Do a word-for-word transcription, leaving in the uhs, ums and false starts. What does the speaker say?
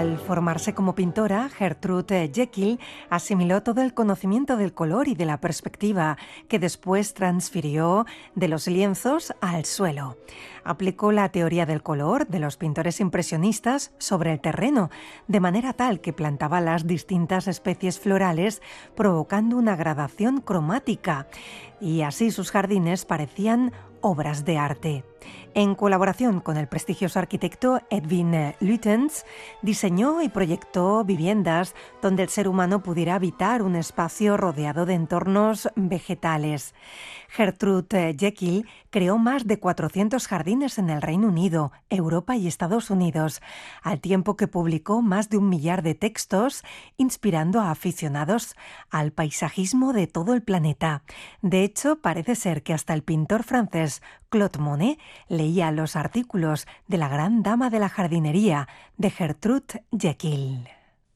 Al formarse como pintora, Gertrude Jekyll asimiló todo el conocimiento del color y de la perspectiva, que después transfirió de los lienzos al suelo. Aplicó la teoría del color de los pintores impresionistas sobre el terreno, de manera tal que plantaba las distintas especies florales, provocando una gradación cromática, y así sus jardines parecían obras de arte. En colaboración con el prestigioso arquitecto Edwin Lutyens, diseñó y proyectó viviendas donde el ser humano pudiera habitar un espacio rodeado de entornos vegetales. Gertrude Jekyll creó más de cuatrocientos jardines en el Reino Unido, Europa y Estados Unidos, al tiempo que publicó más de un millar de textos inspirando a aficionados al paisajismo de todo el planeta. De hecho, parece ser que hasta el pintor francés Claude Monet leía los artículos de la gran dama de la jardinería de Gertrude Jekyll.